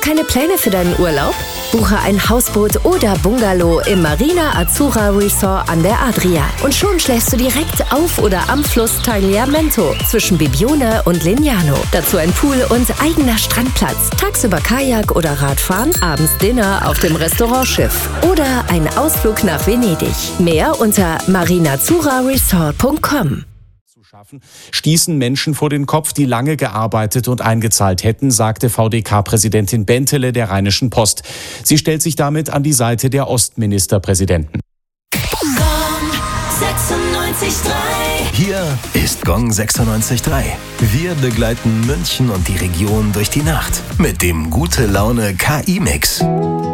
keine Pläne für deinen Urlaub? Buche ein Hausboot oder Bungalow im Marina Azzurra Resort an der Adria. Und schon schläfst du direkt auf oder am Fluss Tagliamento zwischen Bibione und Lignano. Dazu ein Pool und eigener Strandplatz. Tagsüber Kajak oder Radfahren, abends Dinner auf dem Restaurantschiff. Oder ein Ausflug nach Venedig. Mehr unter marinazzurraresort.com. Stießen Menschen vor den Kopf, die lange gearbeitet und eingezahlt hätten, sagte VDK-Präsidentin Bentele der Rheinischen Post. Sie stellt sich damit an die Seite der Ostministerpräsidenten. Gong 96.3. Hier ist Gong 96.3. Wir begleiten München und die Region durch die Nacht mit dem Gute-Laune-KI-Mix.